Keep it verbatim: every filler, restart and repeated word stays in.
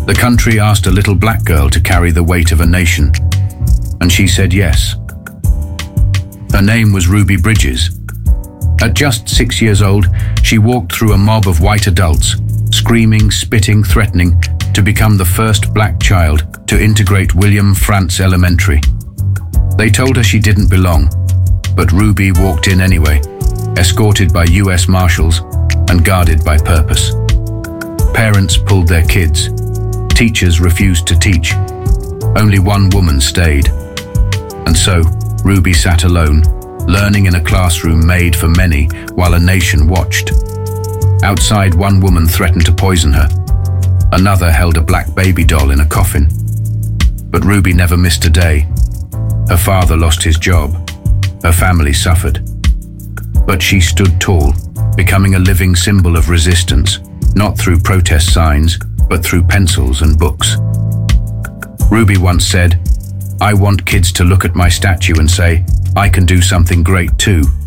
The country asked a little black girl to carry the weight of a nation, and she said yes. Her name was Ruby Bridges. At just six years old, she walked through a mob of white adults, screaming, spitting, threatening, to become the first black child to integrate William Frantz Elementary. They told her she didn't belong, but Ruby walked in anyway, escorted by U S Marshals and guarded by purpose. Parents pulled their kids. Teachers refused to teach. Only one woman stayed. And so, Ruby sat alone, learning in a classroom made for many while a nation watched. Outside, one woman threatened to poison her. Another held a black baby doll in a coffin. But Ruby never missed a day. Her father lost his job. Her family suffered. But she stood tall, becoming a living symbol of resistance, not through protest signs, but through pencils and books. Ruby once said, "I want kids to look at my statue and say, I can do something great too."